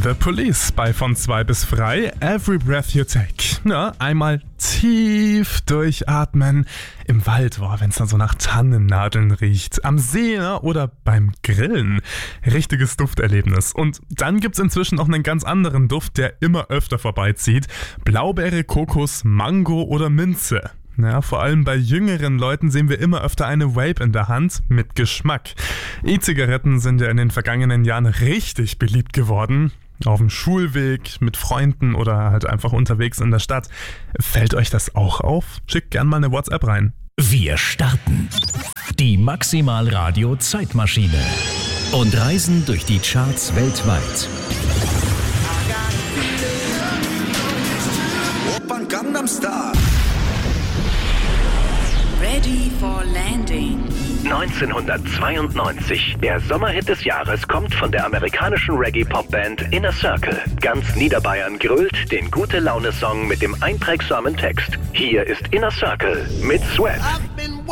The Police bei Von 2 bis frei, Every Breath You Take. Ja, einmal tief durchatmen. Im Wald, wenn es dann so nach Tannennadeln riecht. Am See oder beim Grillen. Richtiges Dufterlebnis. Und dann gibt's inzwischen auch einen ganz anderen Duft, der immer öfter vorbeizieht. Blaubeere, Kokos, Mango oder Minze. Ja, vor allem bei jüngeren Leuten sehen wir immer öfter eine Vape in der Hand mit Geschmack. E-Zigaretten sind ja in den vergangenen Jahren richtig beliebt geworden. Auf dem Schulweg, mit Freunden oder halt einfach unterwegs in der Stadt. Fällt euch das auch auf? Schickt gern mal eine WhatsApp rein. Wir starten die Maximal Radio Zeitmaschine und reisen durch die Charts weltweit. Opern Gangnam Style. Ready for landing. 1992. Der Sommerhit des Jahres kommt von der amerikanischen Reggae-Pop-Band Inner Circle. Ganz Niederbayern grölt den Gute-Laune-Song mit dem einprägsamen Text. Hier ist Inner Circle mit Sweat.